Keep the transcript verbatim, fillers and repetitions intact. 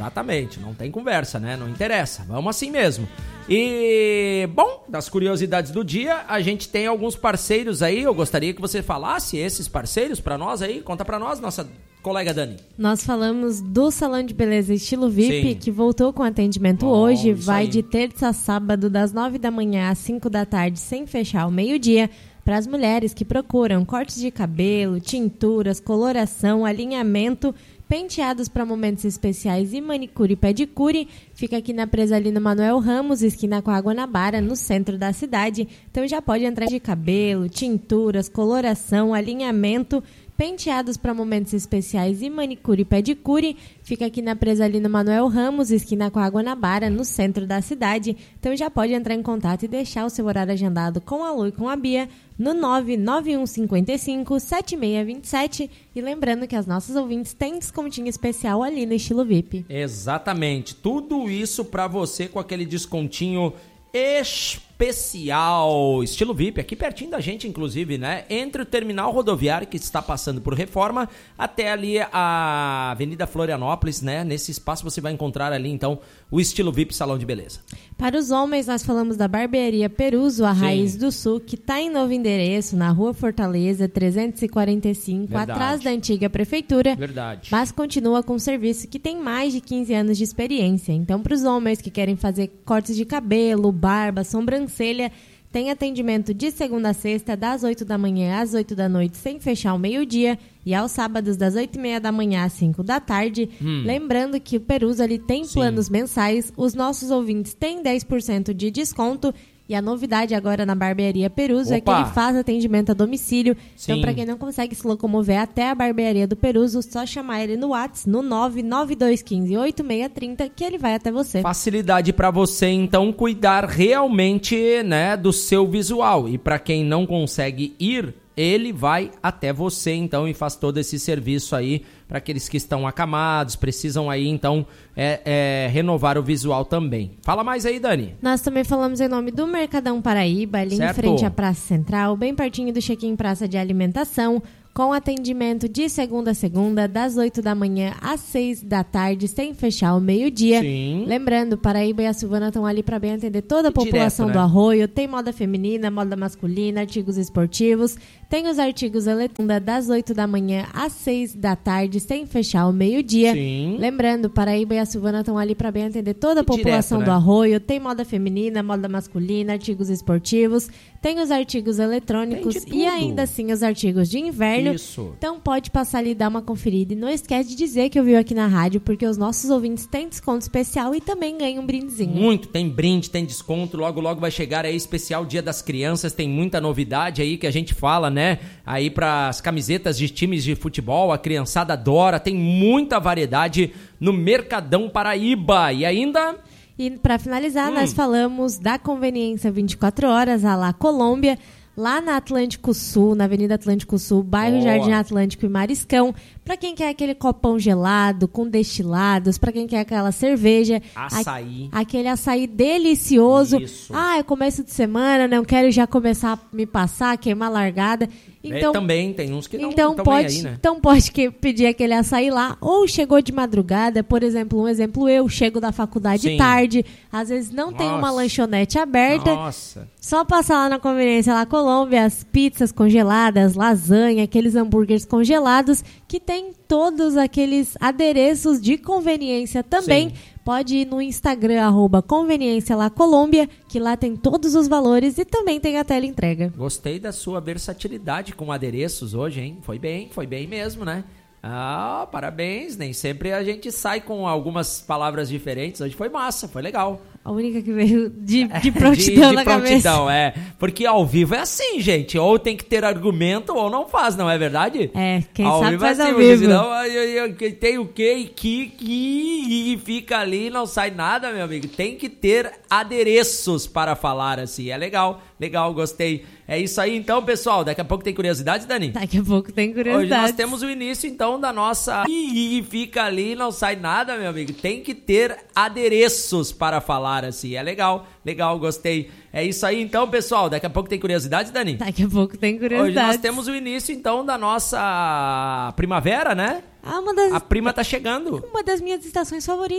Exatamente, não tem conversa, né? Não interessa, vamos assim mesmo. E, bom, das curiosidades do dia, a gente tem alguns parceiros aí, eu gostaria que você falasse esses parceiros pra nós aí, conta pra nós, nossa colega Dani. Nós falamos do Salão de Beleza Estilo V I P, Sim. que voltou com atendimento Bom, hoje, isso vai aí. de terça a sábado, das nove da manhã às cinco da tarde, sem fechar ao meio-dia, para as mulheres que procuram cortes de cabelo, tinturas, coloração, alinhamento, penteados para momentos especiais e manicure e pedicure. Fica aqui na Presalino Manuel Ramos, esquina com a Guanabara, no centro da cidade. Então já pode entrar de cabelo, tinturas, coloração, alinhamento, penteados para momentos especiais e manicure e pedicure. Fica aqui na Presalino Manuel Ramos, esquina com a Guanabara, no centro da cidade. Então já pode entrar em contato e deixar o seu horário agendado com a Lu e com a Bia no nove nove um cinco cinco, sete seis dois sete. E lembrando que as nossas ouvintes têm descontinho especial ali no Estilo V I P. Exatamente, tudo isso pra você com aquele descontinho especial, Estilo V I P, aqui pertinho da gente, inclusive, né? Entre o terminal rodoviário, que está passando por reforma, até ali a Avenida Florianópolis, né? Nesse espaço você vai encontrar ali, então, o Estilo V I P Salão de Beleza. Para os homens, nós falamos da Barbearia Peruso, a Sim. Raiz do Sul, que está em novo endereço, na Rua Fortaleza, trezentos e quarenta e cinco, Verdade. atrás da antiga prefeitura. Verdade. Mas continua com um serviço que tem mais de quinze anos de experiência. Então, para os homens que querem fazer cortes de cabelo, barba, sobrancelha, tem atendimento de segunda a sexta, das oito da manhã às oito da noite, sem fechar ao meio-dia. E aos sábados, das oito e meia da manhã às cinco da tarde. Hum. Lembrando que o Peruso ali tem Sim. planos mensais. Os nossos ouvintes têm dez por cento de desconto. E a novidade agora na Barbearia Peruso Opa. é que ele faz atendimento a domicílio. Sim. Então, para quem não consegue se locomover até a Barbearia do Peruso, só chamar ele no WhatsApp, no nove nove dois um cinco, oito seis três zero, que ele vai até você. Facilidade para você, então, cuidar realmente, né, do seu visual. E para quem não consegue ir, ele vai até você, então, e faz todo esse serviço aí para aqueles que estão acamados, precisam aí, então, é, é, renovar o visual também. Fala mais aí, Dani. Nós também falamos em nome do Mercadão Paraíba, ali Certo. em frente à Praça Central, bem pertinho do Check-in Praça de Alimentação, com atendimento de segunda a segunda, das oito da manhã às seis da tarde, sem fechar ao meio-dia. Sim. Lembrando, Paraíba e a Silvana estão ali para bem atender toda a Direto, população né? do Arroio. Tem moda feminina, moda masculina, artigos esportivos. Tem os artigos eletrônicos das oito da manhã às seis da tarde, sem fechar ao meio-dia. Sim. Lembrando, Paraíba e a Silvana estão ali para bem atender toda a Direto, população né? do Arroio. Tem moda feminina, moda masculina, artigos esportivos. Tem os artigos eletrônicos Tem de e tudo. ainda assim os artigos de inverno. Isso. Então pode passar ali e dar uma conferida. E não esquece de dizer que ouviu aqui na rádio, porque os nossos ouvintes têm desconto especial e também ganham um brindezinho. Muito, tem brinde, tem desconto, logo logo vai chegar aí especial Dia das Crianças, tem muita novidade aí que a gente fala, né? Aí pras camisetas de times de futebol, a criançada adora, tem muita variedade no Mercadão Paraíba. E ainda... E para finalizar, Hum. nós falamos da Conveniência vinte e quatro horas, a La Colômbia, lá na Atlântico Sul, na Avenida Atlântico Sul, bairro Boa. Jardim Atlântico e Mariscão. Para quem quer aquele copão gelado, com destilados, para quem quer aquela cerveja. Açaí. A, aquele açaí delicioso. Isso. Ah, é começo de semana, não quero já começar a me passar, queimar largada. Então, é, também tem uns que não então estão pode, aí, né? então pode que pedir aquele açaí lá, ou chegou de madrugada, por exemplo, um exemplo eu, chego da faculdade Sim. tarde, às vezes não tem uma Nossa. lanchonete aberta, Nossa. só passar lá na Conveniência La Colômbia, as pizzas congeladas, lasanha, aqueles hambúrgueres congelados, que tem todos aqueles adereços de conveniência também. Sim. Pode ir no Instagram, arroba Conveniência La Colômbia, que lá tem todos os valores e também tem a tela entrega. Gostei da sua versatilidade com adereços hoje, hein? Foi bem, foi bem mesmo, né? Ah, parabéns. Nem sempre a gente sai com algumas palavras diferentes. Hoje foi massa, foi legal. A única que veio de, de prontidão de, de na prontidão, cabeça. é. Porque ao vivo é assim, gente. Ou tem que ter argumento ou não faz, não é verdade? É, quem ao sabe vivo faz é assim, ao porque vivo. senão eu, eu, eu, tem o quê e que, que e fica ali e não sai nada, meu amigo. Tem que ter adereços para falar assim. É legal, legal, gostei. É isso aí então, pessoal. Daqui a pouco tem curiosidade, Dani? Daqui a pouco tem curiosidade. Hoje nós temos o início, então, da nossa... E fica ali e não sai nada, meu amigo. Tem que ter adereços para falar assim. É legal, legal, gostei. É isso aí, então, pessoal. Daqui a pouco tem curiosidade, Dani? Daqui a pouco tem curiosidade. Hoje nós temos o início, então, da nossa primavera, né? Ah, uma das... A prima tá chegando. Uma das minhas estações favoritas.